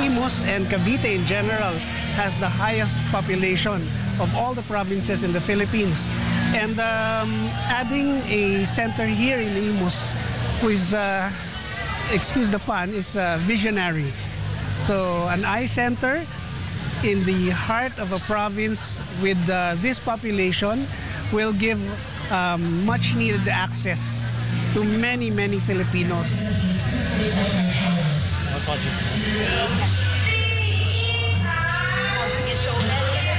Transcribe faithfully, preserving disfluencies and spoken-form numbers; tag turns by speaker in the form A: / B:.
A: Imus and Cavite in general has the highest population of all the provinces in the Philippines. And um, adding a center here in Imus, who is, uh, excuse the pun, is uh, visionary. So an eye center in the heart of a province with uh, this population will give um, much needed access to many, many Filipinos.
B: I'll